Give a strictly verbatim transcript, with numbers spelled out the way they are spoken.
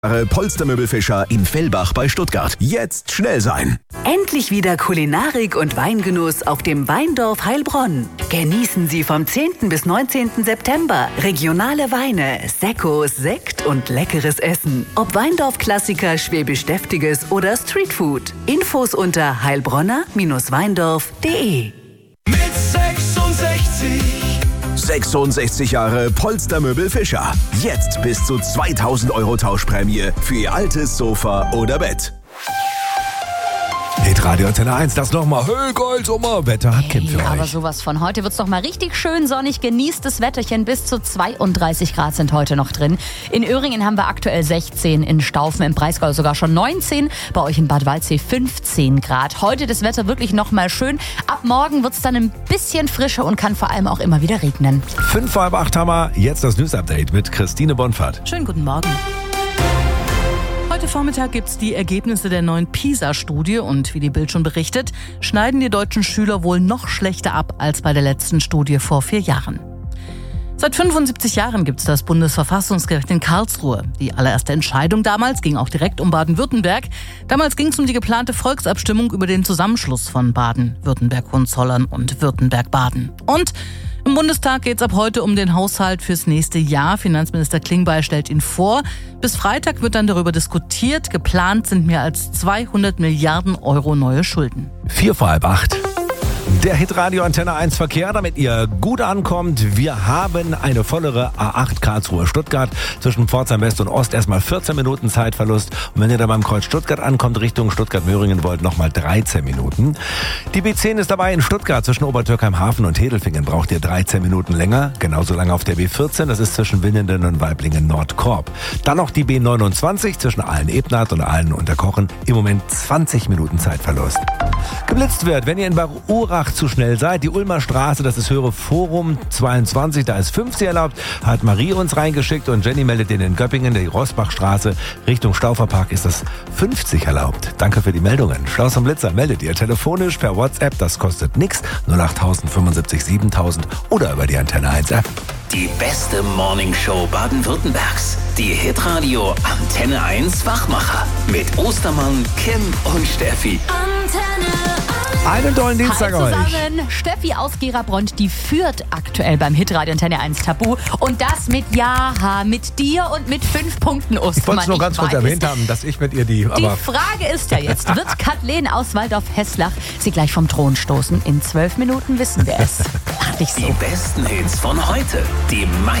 Polstermöbelfischer in Fellbach bei Stuttgart. Jetzt schnell sein. Endlich wieder Kulinarik und Weingenuss auf dem Weindorf Heilbronn. Genießen Sie vom zehnten bis neunzehnten September regionale Weine, Sekkos, Sekt und leckeres Essen. Ob Weindorf-Klassiker, Schwäbisch-Deftiges oder Streetfood. Infos unter heilbronner Weindorf punkt de. Mit sechsundsechzig sechsundsechzig Jahre Polstermöbel Fischer. Jetzt bis zu zweitausend Euro Tauschprämie für Ihr altes Sofa oder Bett. Hitradio Antenne eins, das nochmal. Hey, geil, Sommerwetter hat Kim für Hey, euch. aber sowas von. Heute wird's doch mal richtig schön sonnig. Genießt das Wetterchen. Bis zu zweiunddreißig Grad sind heute noch drin. In Öhringen haben wir aktuell sechzehn, in Staufen im Breisgau sogar schon neunzehn. Bei euch in Bad Waldsee fünfzehn Grad. Heute das Wetter wirklich nochmal schön. Ab morgen wird's dann ein bisschen frischer und kann vor allem auch immer wieder regnen. Fünf vor halb acht haben wir jetzt das News-Update mit Christine Bonfahrt. Schönen guten Morgen. Heute Vormittag gibt es die Ergebnisse der neuen PISA-Studie und wie die Bild schon berichtet, schneiden die deutschen Schüler wohl noch schlechter ab als bei der letzten Studie vor vier Jahren. Seit fünfundsiebzig Jahren gibt es das Bundesverfassungsgericht in Karlsruhe. Die allererste Entscheidung damals ging auch direkt um Baden-Württemberg. Damals ging es um die geplante Volksabstimmung über den Zusammenschluss von Baden-Württemberg, Hohenzollern und Württemberg-Baden. Und im Bundestag geht es ab heute um den Haushalt fürs nächste Jahr. Finanzminister Klingbeil stellt ihn vor. Bis Freitag wird dann darüber diskutiert. Geplant sind mehr als zweihundert Milliarden Euro neue Schulden. Vier vor halb acht. Der Hitradio Antenne eins Verkehr, damit ihr gut ankommt. Wir haben eine vollere A acht Karlsruhe-Stuttgart zwischen Pforzheim West und Ost. Erstmal vierzehn Minuten Zeitverlust. Und wenn ihr dann beim Kreuz Stuttgart ankommt, Richtung Stuttgart-Möhringen wollt, nochmal dreizehn Minuten. Die B zehn ist dabei in Stuttgart zwischen Obertürkheim-Hafen und Hedelfingen. Braucht ihr dreizehn Minuten länger. Genauso lange auf der B vierzehn. Das ist zwischen Winnenden und Waiblingen-Nordkorb. Dann noch die B neunundzwanzig zwischen Aalen-Ebnath und Aalen-Unterkochen. Im Moment zwanzig Minuten Zeitverlust. Geblitzt wird, wenn ihr in Barurach zu schnell seid. Die Ulmer Straße, das ist Höhere Forum zweiundzwanzig, da ist fünfzig erlaubt, hat Marie uns reingeschickt und Jenny meldet den in Göppingen, die Rosbachstraße Richtung Stauferpark ist das fünfzig erlaubt. Danke für die Meldungen. Schlaus und Blitzer meldet ihr telefonisch per WhatsApp, das kostet nix, null acht null null fünf sieben sieben oder über die Antenne eins App. Die beste Morningshow Baden-Württembergs. Die Hitradio Antenne eins Wachmacher. Mit Ostermann, Kim und Steffi. Einen tollen Dienstag Hi euch. zusammen, Steffi aus Gerabrond, die führt aktuell beim Hitradio Antenne eins Tabu. Und das mit Ja, mit dir und mit fünf Punkten, Ostermann. Ich wollte es nur ganz kurz weiß. erwähnt haben, dass ich mit ihr die... Die aber Frage ist ja jetzt, wird Kathleen aus Waldorf-Heslach sie gleich vom Thron stoßen? In zwölf Minuten wissen wir es. Dachte ich so. Die besten Hits von heute. Die meisten